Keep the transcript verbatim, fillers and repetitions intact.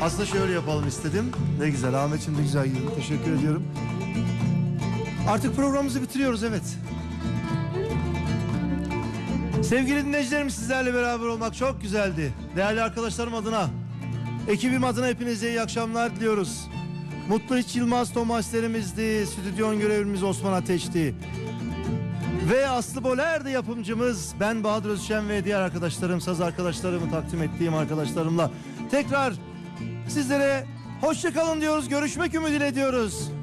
Aslında şöyle yapalım istedim. Ne güzel, Ahmetciğim de güzel girdin. Teşekkür ediyorum. Artık programımızı bitiriyoruz, evet. Sevgili dinleyicilerim, sizlerle beraber olmak çok güzeldi. Değerli arkadaşlarım adına, ekibim adına hepinize iyi akşamlar diliyoruz. Mutlu Hiç Yılmaz Tomaşlerimizdi, stüdyon görevlimiz Osman Ateş'ti. Ve Aslı Boler de yapımcımız. Ben Bahadır Özşen ve diğer arkadaşlarım, saz arkadaşlarımı takdim ettiğim arkadaşlarımla tekrar sizlere hoşça kalın diyoruz. Görüşmek ümidiyle diyoruz.